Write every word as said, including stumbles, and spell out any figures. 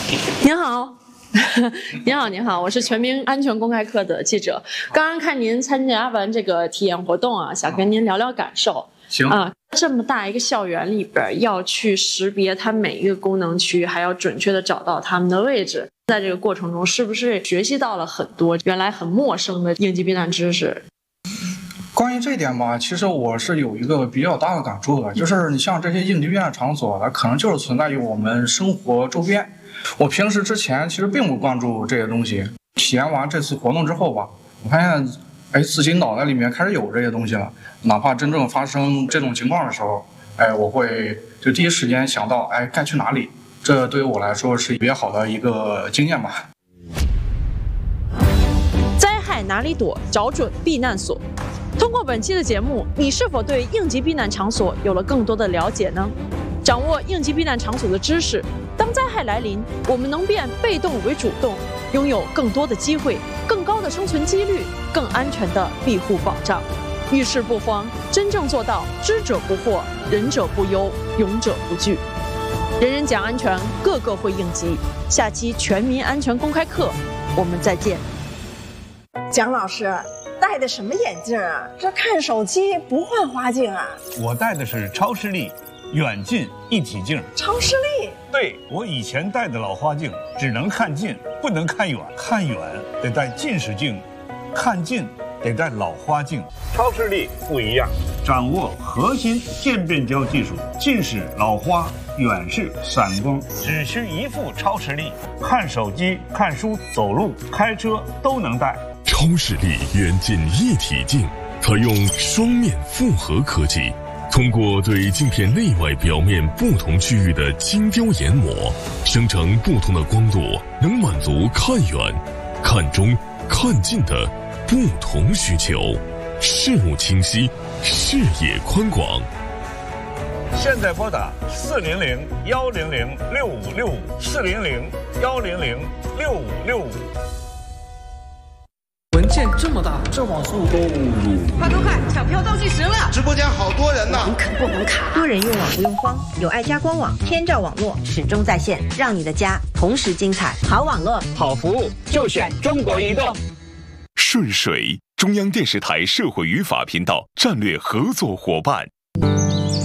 您好。您好，您好，我是全民安全公开课的记者。刚刚看您参加完这个体验活动啊，想跟您聊聊感受。 行啊，这么大一个校园里边，要去识别它每一个功能区，还要准确的找到它们的位置。在这个过程中，是不是学习到了很多原来很陌生的应急避难知识？ 关于这一点吧，其实我是有一个比较大的感触的，就是你像这些应急避难场所，它可能就是存在于我们生活周边。我平时之前其实并不关注这些东西，体验完这次活动之后吧，我发现，哎，自己脑袋里面开始有这些东西了。哪怕真正发生这种情况的时候，哎，我会就第一时间想到，哎，该去哪里。这对于我来说是比较好的一个经验吧。 灾害哪里躲？找准避难所。通过本期的节目，你是否对应急避难场所有了更多的了解呢？掌握应急避难场所的知识，当灾害来临，我们能变被动为主动，拥有更多的机会、更高的生存几率、更安全的庇护保障。遇事不慌，真正做到知者不惑，仁者不忧，勇者不惧。人人讲安全，个个会应急。下期全民安全公开课，我们再见。 蒋老师戴的什么眼镜啊？这看手机不换花镜啊？ 我戴的是超视力远近一体镜。 超视力？ 对，我以前戴的老花镜只能看近，不能看远，看远得戴近视镜，看近得戴老花镜。超视力不一样，掌握核心渐变焦技术，近视、老花、远视、散光，只需一副超视力，看手机、看书、走路、开车都能戴。 超视力远近一体镜采用双面复合科技，通过对镜片内外表面不同区域的精雕研磨，生成不同的光度，能满足看远、看中、看近的不同需求，视物清晰，视野宽广。 现在拨打四零零幺零零六五六五四零零幺零零六五六五。 文件这么大，这网速都入。 快快快，抢票倒计时了！ 直播间好多人呢， 网可不能卡。 多人用网不用慌，有爱家官网，天照网络始终在线，让你的家同时精彩。好网络， 好服务，就选中国移动。 顺水，中央电视台社会与法频道战略合作伙伴。